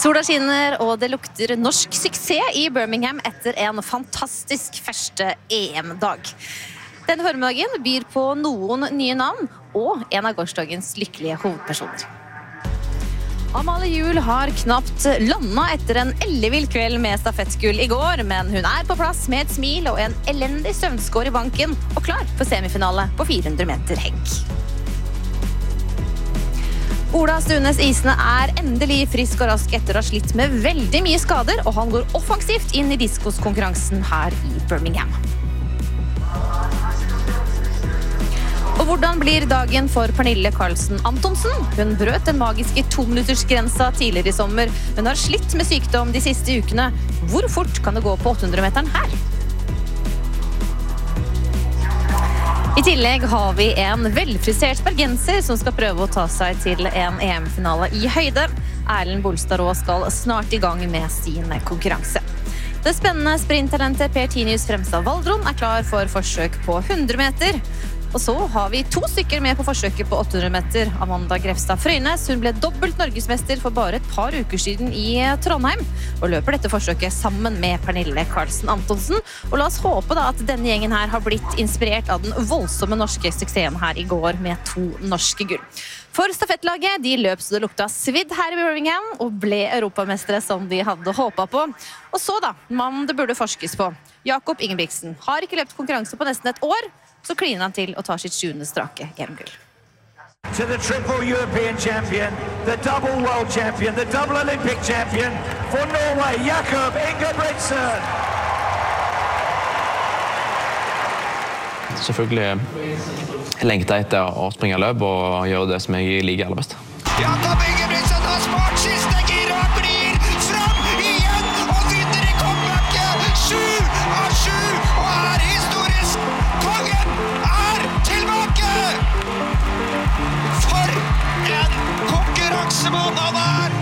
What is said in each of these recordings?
Sola skinner, og det lukter norsk suksess i Birmingham etter en fantastisk første EM-dag. Denne formiddagen byr på noen nye navn og en av gårsdagens lykkelige hovedpersoner. Amalie Juel har knapt landet etter en ellevill kveld med stafettgull i går, men hun er på plass med et smil og en elendig søvnskår i banken og klar for semifinale på 400 meter hekk. Ola Stunes Isne er endelig frisk og rask etter å ha slitt med veldig mye skader, og han går offensivt inn i diskoskonkurransen her i Birmingham. Og hvordan blir dagen for Pernille Karlsen Antonsen? Hun brøt den magiske 2-minuttersgrensa tidligere i sommer, men har slitt med sykdom de siste ukene. Hvor fort kan det gå på 800-meteren her? I tillegg har vi en velfrisert bergenser som skal prøve å ta seg til en EM-finale i høyde. Erlend Bolstad skal snart i gang med sin konkurranse. Det spennende sprinttalentet Per Tinius Fremstad Valdron er klar for forsøk på 100 meter. Og så har vi 2 stykker med på forsøket på 800 meter. Amanda Grefstad Frøynes, hun ble dobbelt norgesmester for bare et par uker siden i Trondheim, og løper dette forsøket sammen med Pernille Karlsen Antonsen. Og la oss håpe da at denne gjengen her har blitt inspirert av den voldsomme norske suksessen her i går med 2 norske gull. For stafettlaget, de løp så det lukta svidd her i Birmingham, og ble europamestere som de hadde håpet på. Og så da, mann det burde forskes på. Jakob Ingebrigtsen har ikke løpt konkurranse på nesten et år, så kliner han til å ta sitt 7. strake EM-gull. To the triple European champion, the double world champion, the double Olympic champion for Norway, Jakob Ingebrigtsen. Selvfølgelig lengter etter å springe løp og gjøre det som jeg liker aller best. Jakob Ingebrigtsen har spart siste gir og blir fram igjen og vinner i comebacket. 7 av 7 og er historisk. Kongen er tilbake! For en konkurransemann han er!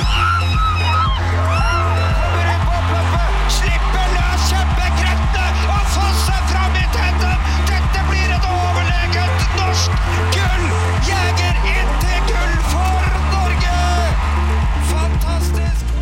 Kommer ut på oppløpet, slipper løs kjempekreftene og fosser fram i teten. Dette blir et overlegent norsk gull. Jeger inn til gull for Norge! Fantastisk!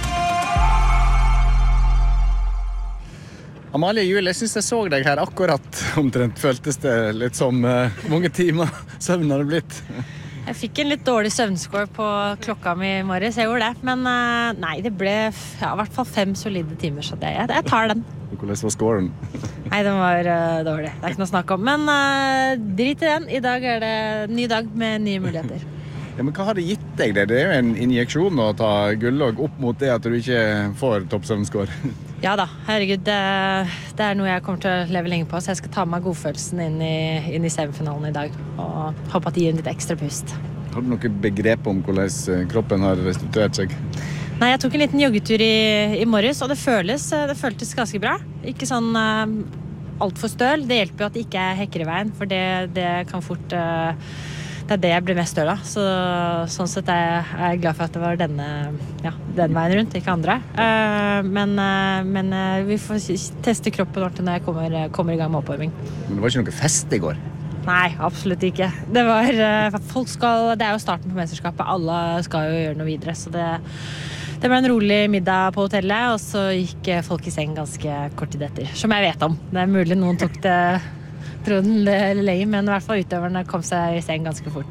Amalie Juel, jeg synes jeg så deg her akkurat omtrent. Føltes det litt som mange timer søvn har det blitt? Jeg fikk en litt dårlig søvnskår på klokka mi i morges, jeg gjorde det. Men nei, det ble i hvert fall 5 solide timer, så jeg tar den. Hvordan var scoren? Nei, den var dårlig. Det er ikke noe å snakke om. Men drit i den. I dag er det en ny dag med nye muligheter. Ja, men hva har det gitt deg det? Det er jo en injeksjon å ta gullog opp mot det at du ikke får toppsøvnskår. Ja da, herregud, det er noe jeg kommer til å leve lenge på, så jeg skal ta med godfølelsen inn i semifinalen i dag, og håper at det gir en litt ekstra pust. Har du noe begrep om hvordan kroppen har restituert seg? Nei, jeg tok en liten joggetur i morges, og det føltes ganske bra. Ikke sånn alt for støl. Det hjelper jo at det ikke er hekker i veien, for det kan fort... Det er det jeg blir mest støl av, så sånn sett er jeg glad for at det var den veien rundt, ikke andre. Men vi får teste kroppen ordentlig når jeg kommer i gang med oppvarming. Men det var ikke noe fest i går? Nei, absolutt ikke. Det er jo starten på mesterskapet, alle skal jo gjøre noe videre, så det ble en rolig middag på hotellet, og så gikk folk i seng ganske kort tid etter, som jeg vet om. Det er mulig noen tok det lenge, men i hvert fall utøverne kom seg i seng ganske fort.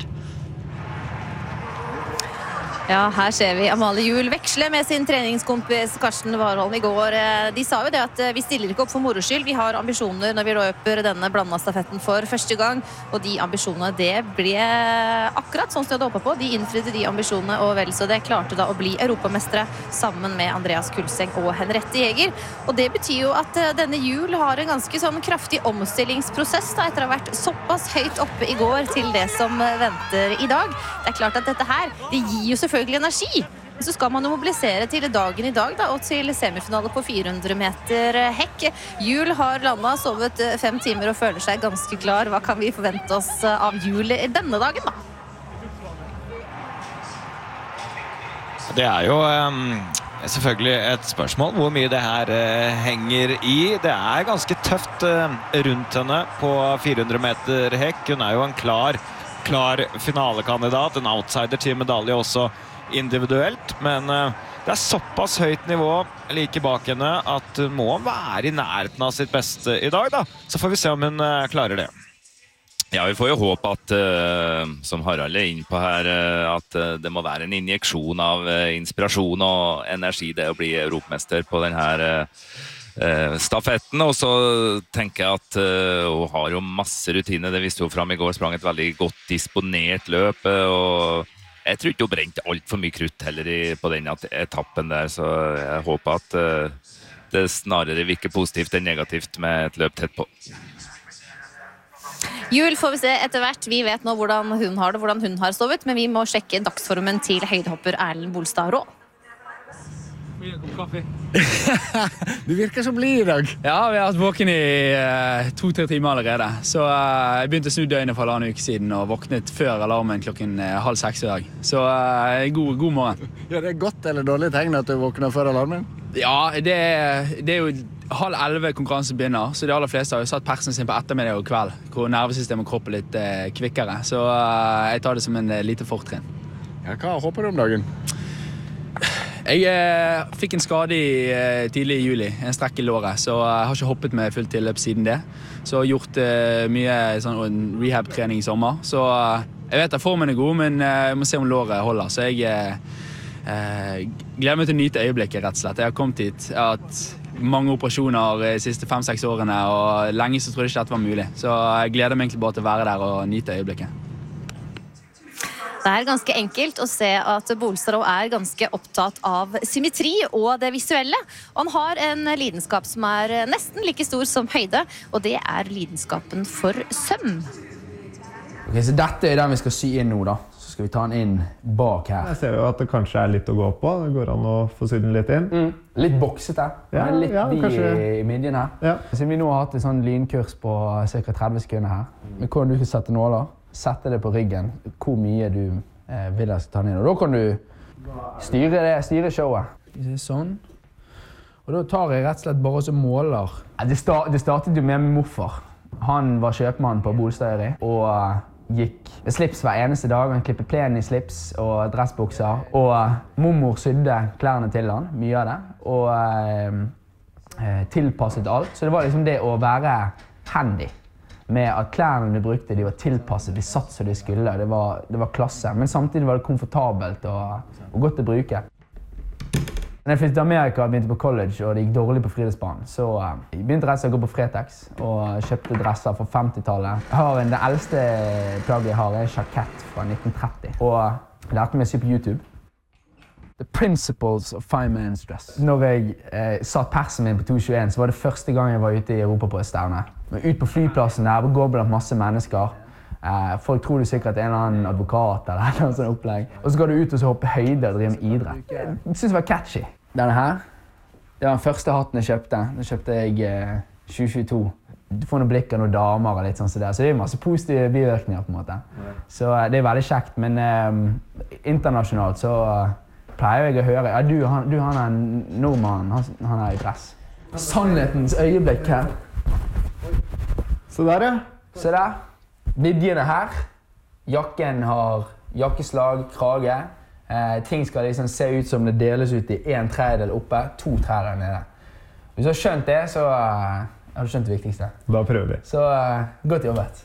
Ja, her ser vi Amalie Juel veksle med sin treningskompis Karsten Warholm i går. De sa jo det at vi stiller ikke opp for moro skyld. Vi har ambisjoner når vi løper denne blandet stafetten for første gang, og de ambisjonene, det ble akkurat sånn som de hadde håpet på. De innfridde de ambisjonene, og vel så det klarte da å bli europamestere sammen med Andreas Kulseng og Henriette Jeger. Og det betyr jo at denne Juel har en ganske sånn kraftig omstillingsprosess da, etter å ha vært såpass høyt oppe i går til det som venter i dag. Det er klart at dette her, det gir jo selvfølgelig energi. Så skal man jo mobilisere til dagen i dag da, og til semifinale på 400 meter hekk. Juel har landet, sovet 5 timer og føler seg ganske klar. Hva kan vi forvente oss av Juel denne dagen da? Det er jo selvfølgelig et spørsmål hvor mye det her henger i. Det er ganske tøft rundt henne på 400 meter hekk. Hun er jo en klar klar finalekandidat, en outsider til medalje også individuelt, men det såpass høyt nivå like bak henne at hun må være i nærheten av sitt beste i dag da. Så får vi se om hun klarer det. Ja, vi får jo håpe at, som Harald inne på her, at det må være en injeksjon av inspirasjon og energi det å bli europamester på denne stafetten, og så tenker jeg at hun har jo masse rutiner, det visste hun fram i går, sprang et veldig godt disponert løp, og jeg tror ikke hun brente alt for mye krutt heller på den etappen der, så jeg håper at det snarere virker positivt enn negativt med et løp tett på. Jul får vi se etter hvert. Vi vet nå hvordan hun har det, hvordan hun har sovet, men vi må sjekke dagsformen til høydehopper Erlend Bolstad Rå. Du virker så blid i dag. Ja, vi har vært våken i 2-3 timer allerede. Så jeg begynte å snu døgnet for en uke siden og våknet før alarmen klokken 5:30 i dag. Så god morgen. Ja, det godt eller dårlig tegn at du våkner før alarmen? Ja, det er jo 10:30 konkurransen begynner, så de aller fleste har jo satt persen sin på ettermiddag og kveld, hvor nervesystemet og kroppen er litt kvikkere. Så jeg tar det som en lite fortrinn. Ja, hva håper du om dagen? Jeg fikk en skade tidlig i juli, en strekk i låret, så jeg har ikke hoppet med fullt tilløp siden det. Så jeg har gjort mye sånn rehab-trening i sommer, så jeg vet at formen er god, men jeg må se om låret holder. Så jeg gleder meg til å nyte øyeblikket, rett og slett. Jeg har kommet hit, jeg har hatt mange operasjoner de siste 5-6 årene, og lenge så trodde jeg ikke dette var mulig. Så jeg gleder meg egentlig bare til å være der og nyte øyeblikket. Det er ganske enkelt å se at Bolstad er ganske opptatt av symmetri og det visuelle. Han har en lidenskap som er nesten like stor som høyde, og det er lidenskapen for søm. Ok, så dette er den vi skal sy inn nå da. Så skal vi ta den inn bak her. Jeg ser jo at det kanskje er litt å gå på. Det går an å få sydd den litt inn. Litt boksete. Ja, litt kanskje i midjen her. Ja. Siden vi nå har hatt en sånn lynkurs på ca. 30 sekunder her. Men hvordan du skal sette nåler, sette det på ryggen, hvor mye du vil jeg skal ta den inn. Og da kan du styre showet. Sånn. Og da tar jeg rett og slett bare og måler. Det startet jo med morfar. Han var kjøpmann på Bolstad og gikk med slips hver eneste dag. Han klippet plenen i slips og dressbukser. Og mormor sydde klærne til han, mye av det. Og tilpasset alt. Så det var liksom det å være handy. Med at klærne de brukte, de var tilpasset, de satt som de skulle. Det var klasse, men samtidig var det komfortabelt og godt å bruke. Når jeg flyttet til Amerika og begynte på college, og det gikk dårlig på friidrettsbanen, så jeg begynte rett og slett å gå på Fretex og kjøpte dresser fra 50-tallet. Det eldste plagget jeg har er en jakett fra 1930, og jeg lærte meg å sy på YouTube. The Principles of Fine Man's Dress. Når jeg satt persen min på 2.21, så var det første gang jeg var ute i Europa på et stevne. Ut på flyplassen der, går blant masse mennesker. Folk tror du sikkert er en eller annen advokat eller noe sånt opplegg. Og så går du ut og så hopper høyde og driver med idrett. Jeg synes det var catchy. Denne her, det var den første hatten jeg kjøpte. Den kjøpte jeg 2022. Du får noen blikk av noen damer og litt sånn så det er masse positive bivirkninger på en måte. Så det er veldig kjekt, men internasjonalt så pleier jeg å høre, han er en nordmann, han er i press. Sannhetens øyeblikk her. Så der, ja. Se der. Vidjene her. Jakken har jakkeslag, krage. Ting skal liksom se ut som det deles ut i 1/3 oppe, 2/3 nede. Hvis du har skjønt det, så har du skjønt det viktigste. Da prøver vi. Så godt jobbet.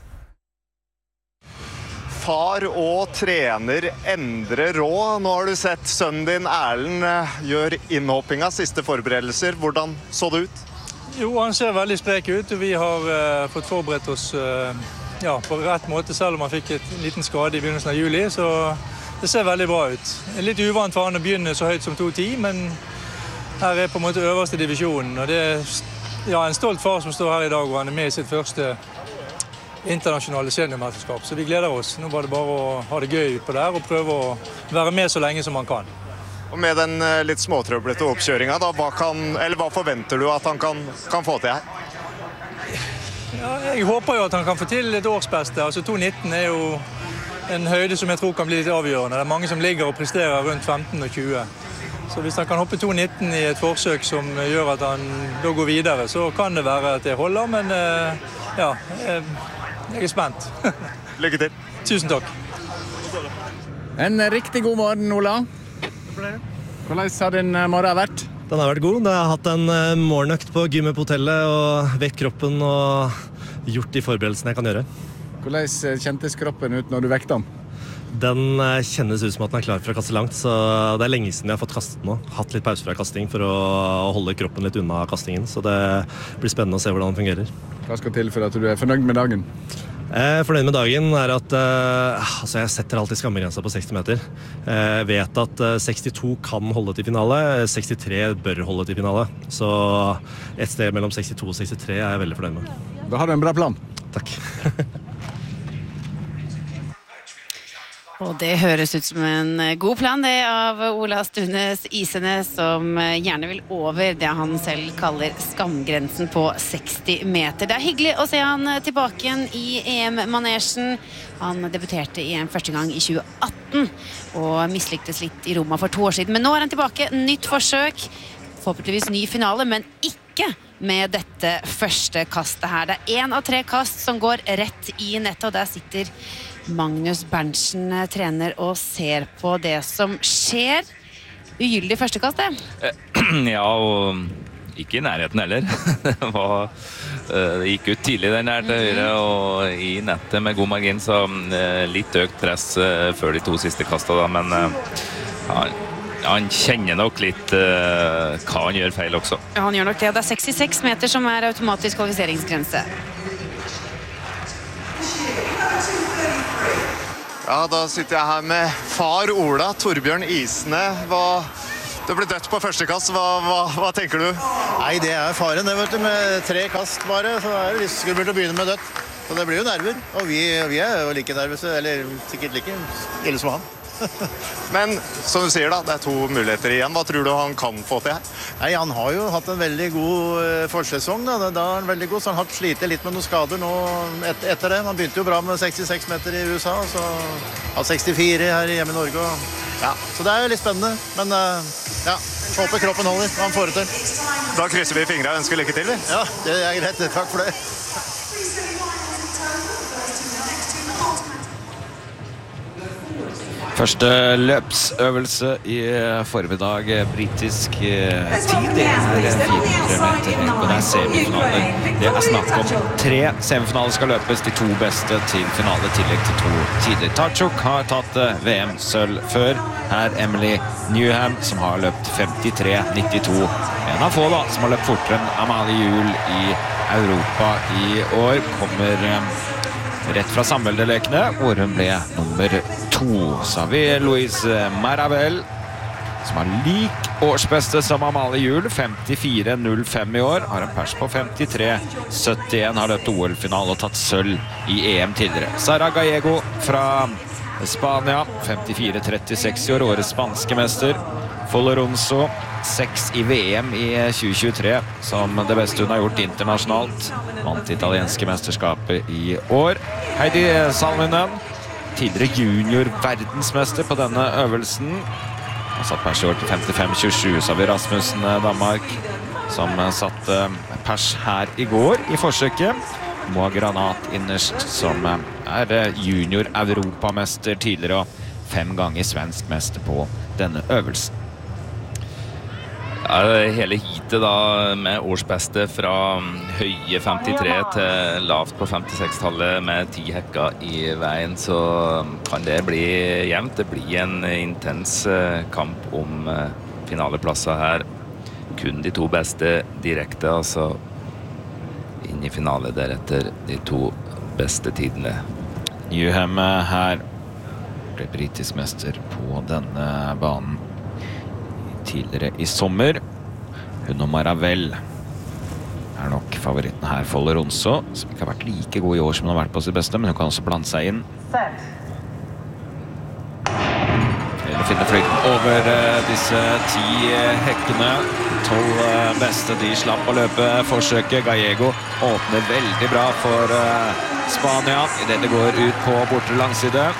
Far og trener Endre Rå. Nå har du sett sønnen din Erlend gjør innhoppinga, siste forberedelser. Hvordan så det ut? Jo, han ser veldig sprek ut, og vi har fått forberedt oss på rett måte, selv om han fikk en liten skade i begynnelsen av juli, så det ser veldig bra ut. Litt uvant for han å begynne så høyt som 2.10, men her er på en måte øverste divisjonen, og det er en stolt far som står her i dag, og han er med i sitt første internasjonale seniormesterskap, så vi gleder oss. Nå var det bare å ha det gøy på der og prøve å være med så lenge som man kan. Og med den litt småtrøblete oppkjøringa, da, hva forventer du at han kan få til her? Ja, jeg håper jo at han kan få til et årsbeste. Altså 2.19 er jo en høyde som jeg tror kan bli litt avgjørende. Det er mange som ligger og presterer rundt 15 og 20. Så hvis han kan hoppe 2.19 i et forsøk som gjør at han da går videre, så kan det være at det holder, men jeg er spent. Lykke til! Tusen takk. En riktig god morgen, Ola. Hvordan har din morgen vært? Den har vært god. Jeg har hatt en morgenøkt på gymmet på hotellet og vekk kroppen og gjort de forberedelsene jeg kan gjøre. Hvordan kjentes kroppen ut når du vekte den? Den kjennes ut som at den er klar for å kaste langt, så det er lenge siden jeg har fått kastet nå. Hatt litt pause fra kasting for å holde kroppen litt unna kastingen, så det blir spennende å se hvordan den fungerer. Hva skal til for at du er fornøyd med dagen? Fornøyd med dagen er at jeg setter alltid skammegrensa på 60 meter. Vet at 62 kan holde til finale, 63 bør holde til finale. Så et sted mellom 62 og 63 er jeg veldig fornøyd med. Da har du en bra plan. Takk. Og det høres ut som en god plan det av Ola Stunes Isenes, som gjerne vil over det han selv kaller skamgrensen på 60 meter. Det er hyggelig å se han tilbake igjen i EM-manesjen. Han debuterte i EM første gang i 2018 og mislyktes litt i Roma for 2 år siden. Men nå er han tilbake, nytt forsøk, forhåpentligvis ny finale, men ikke med dette første kastet her. Det er 1 av 3 kast som går rett i nettet, og der sitter Magnus Berntsen, trener, og ser på det som skjer. Ugyldig første kast, det? Ja, og ikke i nærheten heller. Det gikk ut tidlig den her til høyre, og i nettet med god margin, så litt økt press før de 2 siste kastene, men han kjenner nok litt hva han gjør feil også. Ja, han gjør nok det. Det er 66 meter som er automatisk kvalifiseringsgrense. Ja, da sitter jeg her med far Ola, Torbjørn Isene. Det ble dødt på første kast. Hva tenker du? Nei, det er faren det, vet du, med 3 kast bare. Så er det litt skummelt å begynne med dødt. Så det blir jo nerver. Og vi er jo like nervøse, eller sikkert like ille som han. Men som du sier da, det er 2 muligheter igjen. Hva tror du han kan få til her? Nei, han har jo hatt en veldig god forsesong da. Da er han veldig god, så han har slitt litt med noen skader nå etter det. Han begynte jo bra med 66 meter i USA, så har 64 her hjemme i Norge. Ja, så det er jo litt spennende, men ja, håper kroppen holder, han får det til. Da krysser vi fingrene og ønsker lykke til, vi. Ja, det er greit. Takk for det. Første løpsøvelse i formiddag, britisk tid. Det er 400 meter, og det er semifinale. Det er snakk om 3 semifinaler skal løpes, de 2 beste til finale, tillegg til 2 tider. Tarchuk har tatt VM-sølv før. Her Emily Newham, som har løpt 53,92. En av få da, som har løpt fortere enn Amalie Juel i Europa i år, kommer rett fra samveldelekene, hvor hun ble nummer 2. Så har vi Louise Maravel, som har lik årsbeste som Amalie Juel, 54,05 i år, har en pers på 53,71, har løpt OL-finale og tatt sølv i EM tidligere. Sara Gallego fra Spania, 54,36 i år, årets spanske mester. Folleronso, 6 i VM i 2023, som det beste hun har gjort internasjonalt. Vant italienske mesterskapet i år. Heidi Salminen, tidligere junior-verdensmester på denne øvelsen. Han satt pers i år til 55,27, så har vi Rasmussen Danmark, som satte pers her i går i forsøket. Moa Granat innerst, som er junior-europamester tidligere, og 5 ganger svensk mester på denne øvelsen. Ja, hele hitet da, med årsbeste fra høye 53 til lavt på 56-tallet med 10 hekker i veien, så kan det bli jevnt. Det blir en intens kamp om finaleplasser her. Kun de 2 beste direkte, altså inn i finale, deretter de 2 beste tidene. Newham her ble britisk mester på denne banen tidligere i sommer. Hun og Maravel er nok favoritten her. Folleronso, som ikke har vært like god i år som hun har vært på sitt beste, men hun kan også blande seg inn. Eller finne flyten over disse 10 hekkene. 12 beste, de slapp å løpe forsøket. Gallego åpner veldig bra for Spania i det det går ut på bortre langside.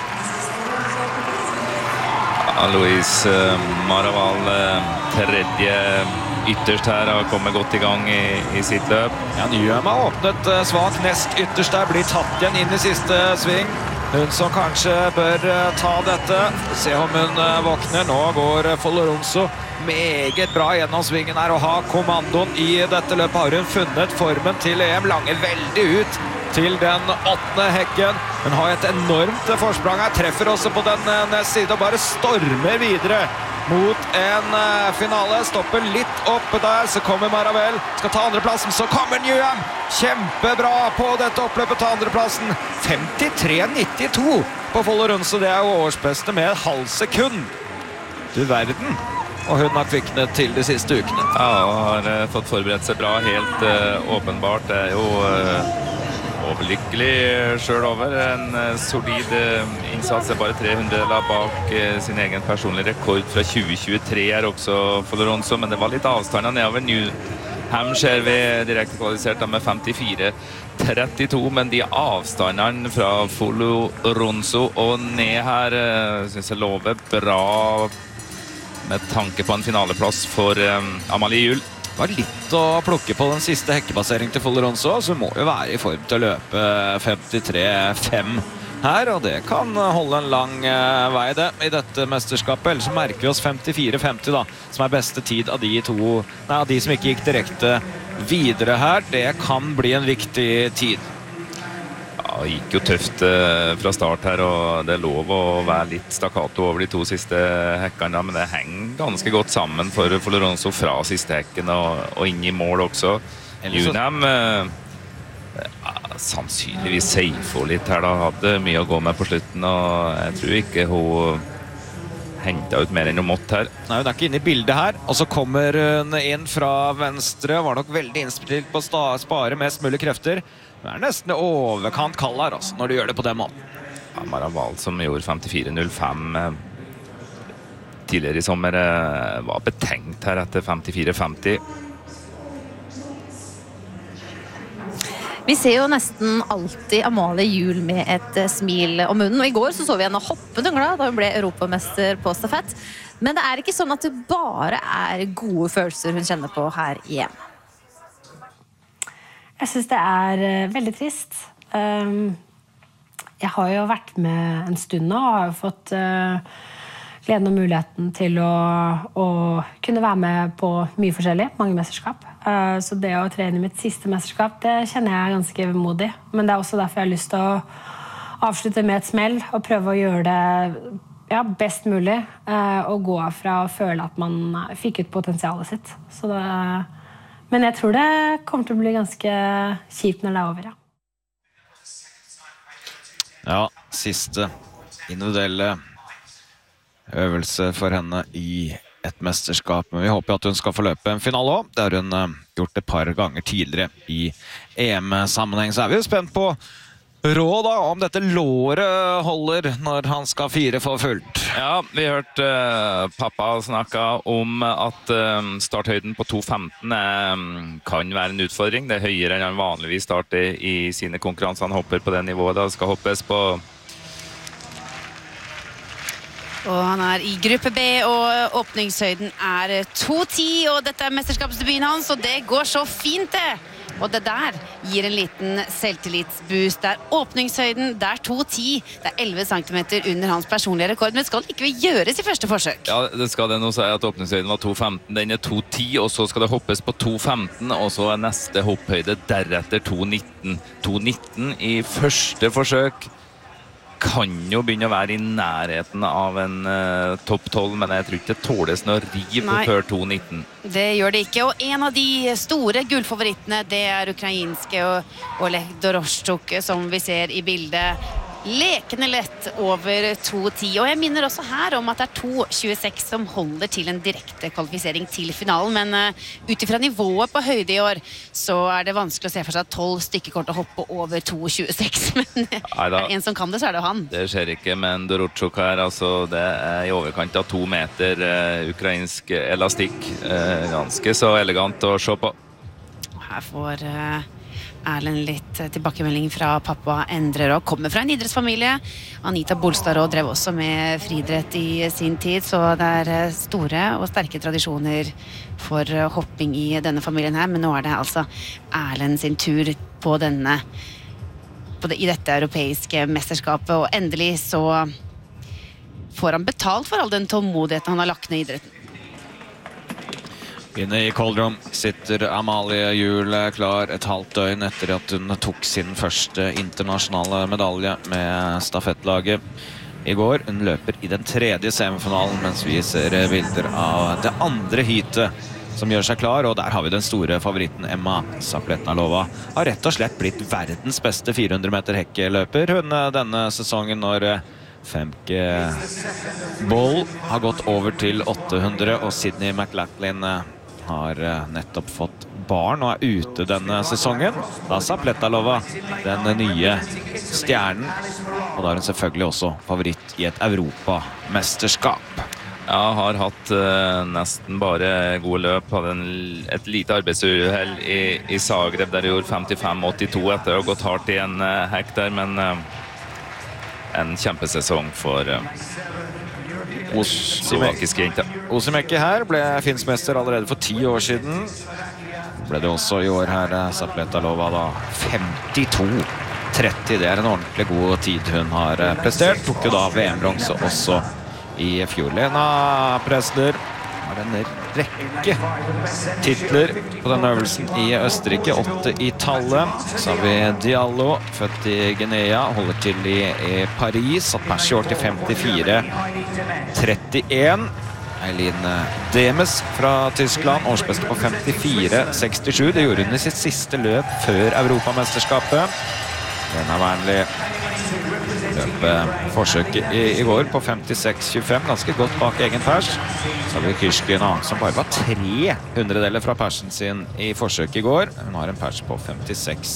Louise Maraval, tredje ytterst her, har kommet godt i gang i sitt løp. Ja, Newham har åpnet svak nest ytterst der, blir tatt igjen inn i siste sving. Hun som kanskje bør ta dette. Se om hun våkner. Nå går Folorunso meget bra gjennom svingen her og har kommandoen i dette løpet. Har hun funnet formen til EM, langer veldig ut til den 8. hekken. Hun har et enormt forsprang her, treffer også på den neste side og bare stormer videre mot en finale. Stopper litt oppe der, så kommer Maravel, skal ta andreplassen, så kommer Newham. Kjempebra på dette oppløpet til andreplassen. 53,92 på Folorunso, det jo årsbeste med et halvt sekund. Du verden. Og hun har kviknet til de siste ukene. Ja, og har fått forberedt seg bra, helt åpenbart. Det jo overlykkelig selv over. En solid innsats, bare 300 bak sin egen personlige rekord fra 2023 også Folorunso, men det var litt avstander nedover. Newham ser vi direkte kvalifisert med 54,32, men de avstandene fra Folorunso og ned her synes jeg lover bra med tanke på en finaleplass for Amalie Juel. Det var litt å plukke på den siste hekkebassering til Folorunso, så må jo være i form til å løpe 53,5 her, og det kan holde en lang vei det i dette mesterskapet. Ellers så merker vi oss 54,50 da, som beste tid av de som ikke gikk direkte videre her. Det kan bli en viktig tid. Ja, det gikk jo tøft fra start her, og det lov å være litt stakkato over de 2 siste hekkene, men det henger ganske godt sammen for Folorunso fra siste hekken og inn i mål også. Newham sannsynligvis safe litt her da, hadde mye å gå med på slutten, og jeg tror ikke hun hentet ut mer enn hun måtte her. Nei, hun ikke inne i bildet her, og så kommer hun inn fra venstre, var nok veldig innstilt på å spare mest mulig krefter. Det nesten overkant kall her, altså, når du gjør det på den måten. Ja, Maraval som gjorde 54,05 tidligere i sommer, var betenkt her etter 54,50. Vi ser jo nesten alltid Amalie Juel med et smil om munnen, og i går så vi henne hoppende glad da hun ble europamester på stafett. Men det ikke sånn at det bare gode følelser hun kjenner på her igjen. Jeg synes det veldig trist. Jeg har jo vært med en stund nå, og har jo fått gleden og muligheten til å kunne være med på mye forskjellig, mange mesterskap. Så det å trene i mitt siste mesterskap, det kjenner jeg ganske modig. Men det også derfor jeg har lyst til å avslutte med et smell, og prøve å gjøre det best mulig, og gå fra å føle at man fikk ut potensialet sitt. Så det Men jeg tror det kommer til å bli ganske kjipt når det over, ja. Ja, siste individuelle øvelse for henne i et mesterskap. Men vi håper at hun skal få løpe en finale også. Det har hun gjort et par ganger tidligere i EM-sammenheng. Så vi jo spent på råd da, om dette låret holder når han skal fire for fullt. Ja, vi hørte pappa snakke om at starthøyden på 2,15 kan være en utfordring. Det høyere enn han vanligvis starter i sine konkurranser. Han hopper på det nivået da. Det skal hoppes på. Og han i gruppe B, og åpningshøyden 2,10, og dette mesterskapsdebuten hans, og det går så fint det! Og det der gir en liten selvtillitsboost. Åpningshøyden, 2,10. Det 11 cm under hans personlige rekord, men det skal ikke gjøres i første forsøk. Ja, det skal det nå si at åpningshøyden var 2,15. Den 2,10, og så skal det hoppes på 2,15, og så neste hopphøyde deretter 2,19. 2,19 i første forsøk. Kan jo begynne å være i nærheten av en topp 12, men jeg tror ikke det tåles noe riv før 2,19. Det gjør det ikke, og en av de store gullfavorittene, det ukrainske Oleg Doroschuk, som vi ser i bildet. Lekende lett over 2,10, og jeg minner også her om at det 2,26 som holder til en direkte kvalifisering til finalen, men utifra nivået på høyde i år, så det vanskelig å se for seg at 12 stykker kommer til å hoppe over 2,26, men det en som kan det, så det jo han. Det skjer ikke med en Doroschuk her, altså det i overkant av 2 meter ukrainsk elastikk, ganske så elegant å se på. Her får Erlend litt tilbakemelding fra pappa Endre og kommer fra en idrettsfamilie. Anita Bolstad drev også med friidrett i sin tid, så det store og sterke tradisjoner for hopping i denne familien her, men nå det altså Erlend sin tur på denne i dette europeiske mesterskapet, og endelig så får han betalt for all den tålmodigheten han har lagt ned i idretten. Inne i Coldrum sitter Amalie Juel klar et halvt døgn etter at hun tok sin første internasjonale medalje med stafettlaget i går. Hun løper i den tredje semifinalen, mens vi ser bilder av det andre heatet som gjør seg klar, og der har vi den store favoritten Emma Zapletnalova. Har rett og slett blitt verdens beste 400 meter hekkeløper hun denne sesongen, når Femke Ball har gått over til 800, og Sydney McLaughlin har nettopp fått barn og ute denne sesongen. Da Zapletnalova, den nye stjernen, og da er hun selvfølgelig også favoritt i et Europamesterskap. Jeg har hatt nesten bare gode løp. Hadde et lite arbeidsuhell i Zagreb, der jeg gjorde 55-82 etter å ha gått hardt i en hekk der, men en kjempesesong for slovakiske jenter. Osimäki her ble finnsmester allerede for 10 år siden. Ble det også i år her, Zapletnalova da 52-30. Det er en ordentlig god tid hun har prestert. Tok jo da VM-bronse også i fjor. Lena Pressler har en rekke titler på denne øvelsen i Østerrike, 8 i tallet. Så har vi Diallo, født i Guinea, holder til i Paris, satt pers i år til 54-31. Eileen Demes fra Tyskland, årsbeste på 54-67. Det gjorde hun i sitt siste løp før Europamesterskapet. Lena Wernli forsøket i går på 56-25, ganske godt bak egen pers. Så har vi Kyrskina, som bare var 300 deler fra persen sin i forsøket i går. Hun har en pers på 56